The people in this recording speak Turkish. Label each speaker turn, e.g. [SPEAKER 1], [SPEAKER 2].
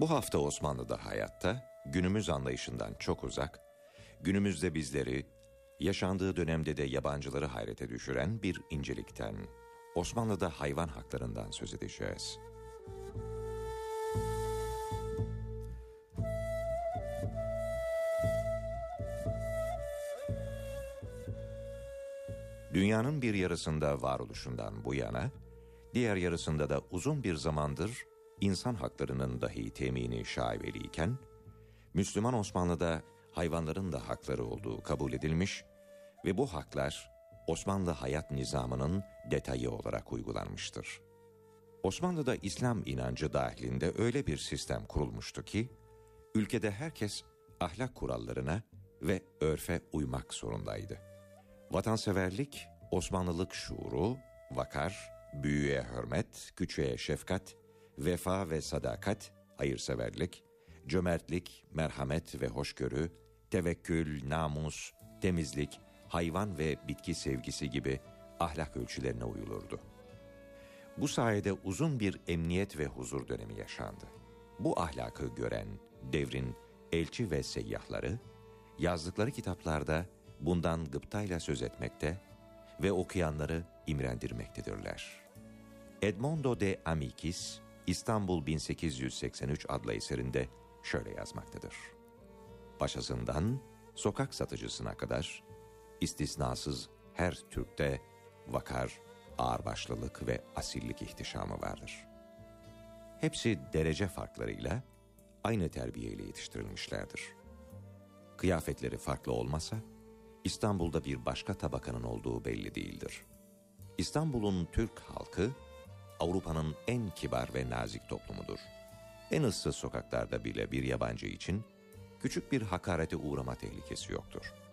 [SPEAKER 1] Bu hafta Osmanlı'da hayatta, günümüz anlayışından çok uzak, günümüzde bizleri, yaşandığı dönemde de yabancıları hayrete düşüren bir incelikten, Osmanlı'da hayvan haklarından söz edeceğiz. Dünyanın bir yarısında varoluşundan bu yana, diğer yarısında da uzun bir zamandır insan haklarının dahi temini şaibeliyken, Müslüman Osmanlı'da hayvanların da hakları olduğu kabul edilmiş ve bu haklar Osmanlı hayat nizamının detayı olarak uygulanmıştır. Osmanlı'da İslam inancı dahilinde öyle bir sistem kurulmuştu ki, ülkede herkes ahlak kurallarına ve örfe uymak zorundaydı. Vatanseverlik, Osmanlılık şuuru, vakar, büyüğe hürmet, küçüğe şefkat, vefa ve sadakat, hayırseverlik, cömertlik, merhamet ve hoşgörü, tevekkül, namus, temizlik, hayvan ve bitki sevgisi gibi ahlak ölçülerine uyulurdu. Bu sayede uzun bir emniyet ve huzur dönemi yaşandı. Bu ahlakı gören devrin elçi ve seyyahları, yazdıkları kitaplarda bundan gıptayla söz etmekte ve okuyanları imrendirmektedirler. Edmondo de Amicis, İstanbul 1883 adlı eserinde şöyle yazmaktadır. Başasından sokak satıcısına kadar, istisnasız her Türk'te vakar, ağırbaşlılık ve asillik ihtişamı vardır. Hepsi derece farklarıyla aynı terbiyeyle yetiştirilmişlerdir. Kıyafetleri farklı olmasa, İstanbul'da bir başka tabakanın olduğu belli değildir. İstanbul'un Türk halkı, Avrupa'nın en kibar ve nazik toplumudur. En ıssız sokaklarda bile bir yabancı için küçük bir hakarete uğrama tehlikesi yoktur.